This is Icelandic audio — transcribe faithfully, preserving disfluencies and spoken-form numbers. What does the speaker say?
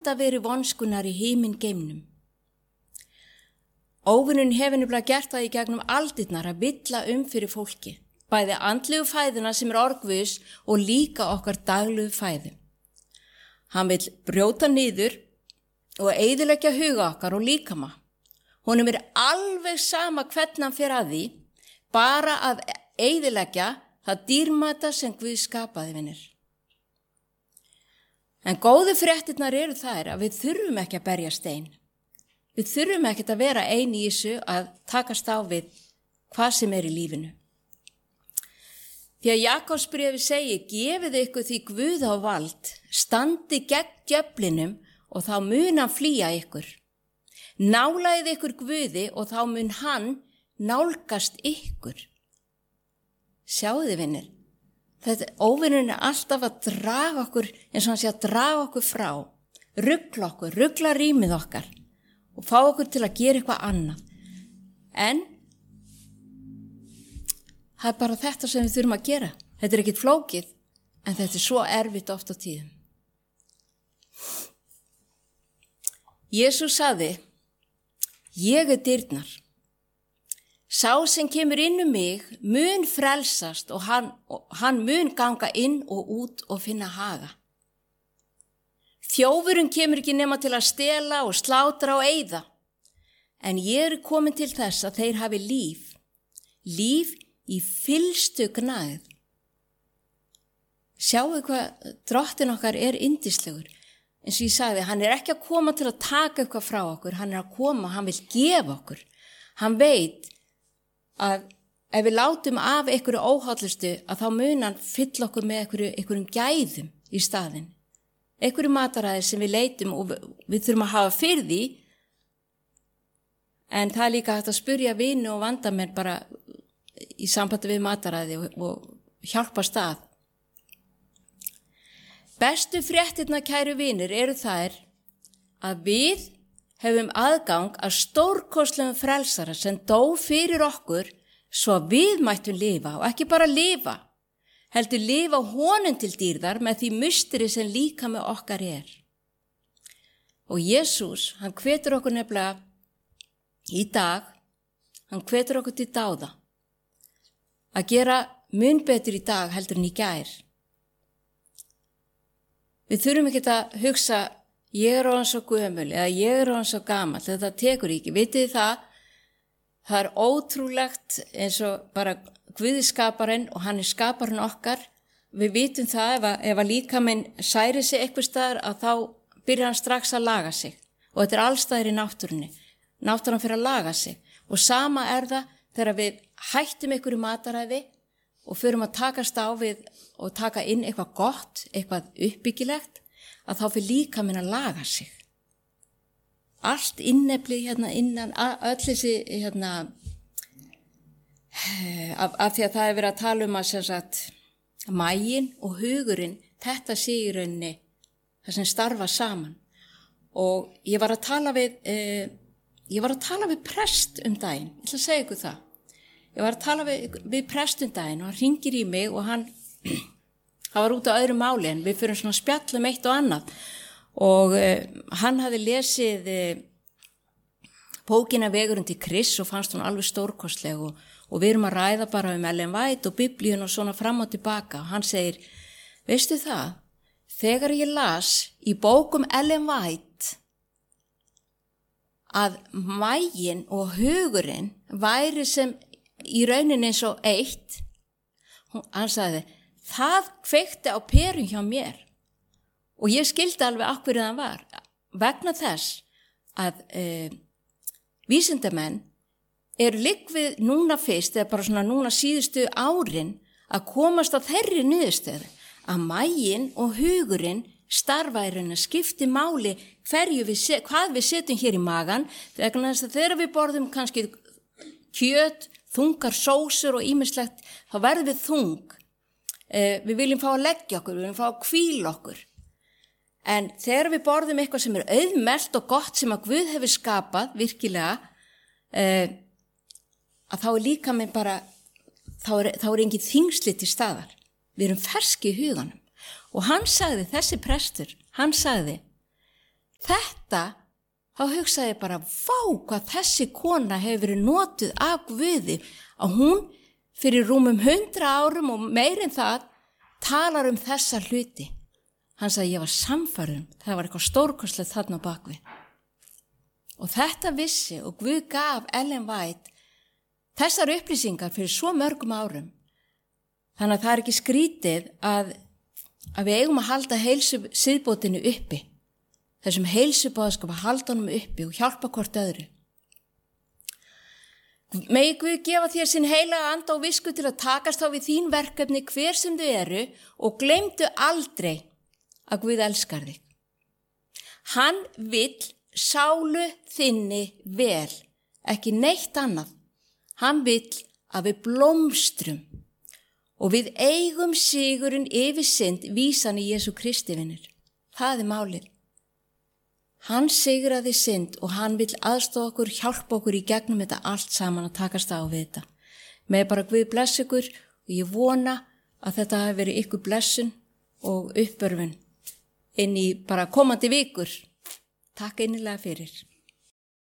alltaf verið vonskunar í himingeimnum. Óvinurinn hefur nefnilega gert það í gegnum aldirnar að villa um fyrir fólki, bæði andlegu fæðuna sem er orgvus og líka okkar daglegu fæðu. Hann vill brjóta niður og eyðileggja huga okkar og líkama. Honum er alveg sama hvernig hann fer að því, bara að eyðileggja það dýrmæta sem Guð skapaði, vinir. En góðu fréttirnar eru þær að við þurfum ekki að berja stein. Við þurfum ekkert að vera ein í þessu að takast á við hvað sem er í lífinu. Því að Jakobsbréfið segir, gefið ykkur því Guð á vald, standi gegn djöflinum og þá mun hann flýja ykkur. Nálægið ykkur Guði og þá mun hann nálgast ykkur. Sjáðu þið, vinir, þetta óvinurinn er alltaf að draga okkur, eins og hann sé að draga okkur frá, rugla okkur, rugla rýmið okkar og fá okkur til að gera eitthvað annað. En það er bara þetta sem við þurfum að gera. Þetta er ekkit flókið, en þetta er svo erfitt oft á tíðum. Jesús sagði, ég er dyrnar. Sá sem kemur inn um mig mun frelsast og hann, og hann mun ganga inn og út og finna haga. Þjófurinn kemur ekki nema til að stela og slátra og eyða, en ég er komin til þess að þeir hafi líf, líf í fyllstu gnægð. Sjáu hvað drottinn okkar er yndislegur. Eins og ég sagði, hann er ekki að koma til að taka eitthvað frá okkur, hann er að koma, hann vil gefa okkur. Hann veit að ef við látum af einhverju óhollustu, að þá mun hann fylla okkur með einhverju, einhverjum gæðum í staðinn. Einhverju mataræði sem við leitum og við þurfum að hafa fyrir því, en það er líka hægt að spyrja vini og vandamenn bara í sambandi við mataræði og, og hjálpa stað. Bestu fréttirnar, kæru vinir, eru þær að við hefum aðgang að stórkostlegum frelsara sem dó fyrir okkur svo að við mættum lifa og ekki bara lifa, heldur lifa honum til dýrðar með því musteri sem líka með okkar er. Og Jesús, hann hvetur okkur nefnilega í dag, hann hvetur okkur til dáða, að gera mun betur í dag heldur en í gær. Við þurfum ekki að hugsa, ég er orðinn svo gömul eða ég er orðinn svo gamall, þetta tekur ekki. Vitið það, það er ótrúlegt eins og bara Guði skaparinn og hann er skaparinn okkar. Við vitum það ef að, ef að líkaminn særi sig eitthvað staðar að þá byrjar hann strax að laga sig. Og þetta er allstaðir í náttúrunni. Náttúran fyrir að laga sig. Og sama er það þegar við hættum einhverju mataræði og förum að takast á við og taka inn eitthvað gott, eitthvað uppbyggilegt, að þá fyrir líkaminn að laga sig. Allt inneflið hérna innan, öll þessi hérna, Af, af því að það er verið að tala um að sem sagt, maginn og hugurinn, þetta sé í rauninni það sem starfa saman. Og ég var að tala við, eh, ég var að tala við prest um daginn, ég ætla að segja ykkur það. Ég var að tala við, við prest um daginn og hann hringir í mig og hann, hann var út á öðru máli en við fyrir svona spjallum eitt og annað. Og eh, hann hafði lesið eh, bókina Vegurinn til Krists og fannst hún alveg stórkostleg og Og við erum að ræða bara um Ellen White og Biblíun og svona fram og tilbaka. Og hann segir, veistu það, þegar ég las í bókum Ellen White að maginn og hugurinn væri sem í rauninni eins og eitt, hann sagði, það kveikti á perum hjá mér. Og ég skildi alveg af hverju það var. Vegna þess að e, vísindamenn eru likvið núna fyrst, eða bara svona núna síðustu árin, að komast að þeirri niðurstöðu, að maginn og hugurinn starfa í rauninni, skipti máli hverju við, hvað við setjum hér í magan, þegar við borðum kannski kjöt, þungar sósur og ýmislegt, þá verðum við þung. Eh, við viljum fá að leggja okkur, við viljum fá að hvíla okkur. En þegar við borðum eitthvað sem er auðmelt og gott sem að Guð hefur skapað, virkilega, eh, að þá er líka með bara, þá er, þá er engin þyngsli til staðar. Við erum ferski í huganum. Og hann sagði, þessi prestur, hann sagði, þetta, þá hugsaði ég bara, vá, hvað þessi kona hefur verið notuð af Guði, að hún fyrir rúmum hundra árum og meir en það, talar um þessa hluti. Hann sagði, ég var sannfærður, það var eitthvað stórkostlegt þarna á bakvið. Og þetta vissi og Guð gaf Ellen White þessar upplýsingar fyrir svo mörgum árum. Þannig að það er ekki skrítið að, að við eigum að halda heilsu siðbótinu uppi. Þessum heilsuboðskap að halda honum uppi og hjálpa hvort öðru. Megi Guð gefa þér sinn heilaga anda og visku til að takast á við þín verkefni hver sem þau eru og gleymdu aldrei að Guð elskar þig. Hann vill sálu þinni vel, ekki neitt annað. Hann vill að við blómstrum og við eigum sigurinn yfir synd vísan í Jesú Kristi vinur. Það er málið. Hann sigraði synd og hann vill aðstoða okkur, hjálpa okkur í gegnum þetta allt saman að takast á við þetta. Með bara Guð bless ykkur og ég vona að þetta hafi verið ykkur blessun og uppörfun inn í bara komandi vikur. Takk innilega fyrir.